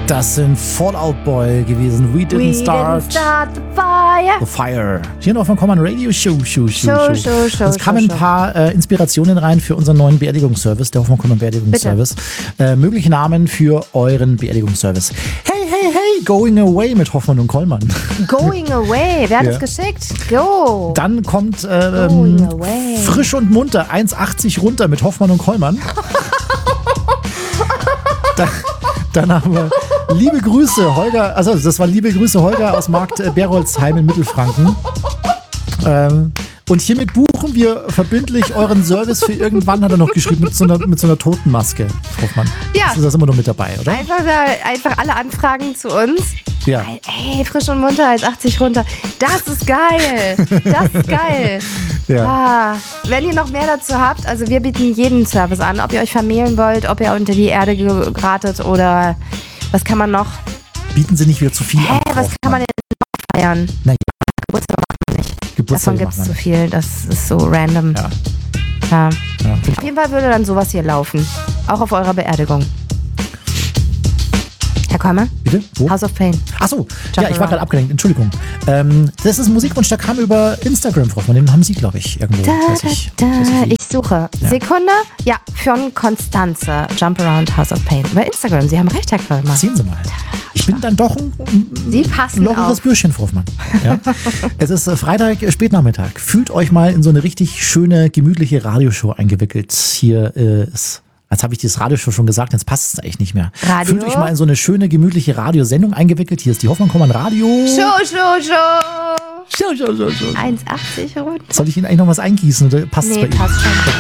Das sind Fallout Boy gewesen. We didn't start the fire. Hier auf dem Common Radio Show. Es kamen ein paar Inspirationen rein für unseren neuen Beerdigungsservice, der Hoffmann Common Beerdigungsservice. Mögliche Namen für euren Beerdigungsservice. Hey, Going Away mit Hoffmann und Kollmann. Going Away, wer hat es geschickt? Go. Dann kommt Frisch und Munter, 1,80 runter mit Hoffmann und Kollmann. Dann haben wir Liebe Grüße, Holger, also das war Liebe Grüße, Holger aus Markt Berolzheim in Mittelfranken. Und hiermit buchen wir verbindlich euren Service für irgendwann, hat er noch geschrieben, mit so einer Totenmaske, Hoffmann. Ja. Das ist immer noch mit dabei, oder? Einfach alle Anfragen zu uns. Ja. Ey, Frisch und Munter, 1,80 runter. Das ist geil. Ja. Wenn ihr noch mehr dazu habt, also wir bieten jeden Service an, ob ihr euch vermählen wollt, ob ihr unter die Erde geratet oder was kann man noch? Bieten Sie nicht wieder zu viel an. Was kann man denn noch feiern? Naja. Geburtstag machen wir nicht. Geburtstag davon gibt es zu viel, das ist so random. Ja. Auf jeden Fall würde dann sowas hier laufen. Auch auf eurer Beerdigung. Herr Kollmann? Bitte? Wo? House of Pain. Achso, ja, ich war gerade abgelenkt, Entschuldigung. Das ist ein Musikwunsch, der kam über Instagram, Frau Hoffmann. Den haben Sie, glaube ich, irgendwo. Ich suche. Ja. Sekunde. Ja, von Konstanze. Jump Around House of Pain. Über Instagram. Sie haben recht, Herr Kollmann. Sehen Sie mal. Ich bin dann doch ein lockeres Bürschchen, Frau Hoffmann. Ja? Es ist Freitag, Spätnachmittag. Fühlt euch mal in so eine richtig schöne, gemütliche Radioshow eingewickelt. Hier ist... Als habe ich dieses Radioshow schon gesagt, jetzt passt es eigentlich nicht mehr. Radio? Fühlt euch mal in so eine schöne, gemütliche Radiosendung eingewickelt. Hier ist die Hoffmann Kollmann Radio. Show. 1,80 runter. Soll ich Ihnen eigentlich noch was eingießen? Oder passt es bei Ihnen? Passt schon.